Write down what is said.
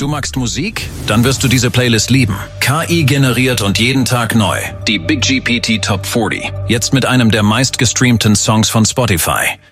Du magst Musik? Dann wirst du diese Playlist lieben. KI generiert und jeden Tag neu. Die Big GPT Top 40. Jetzt mit einem der meistgestreamten Songs von Spotify.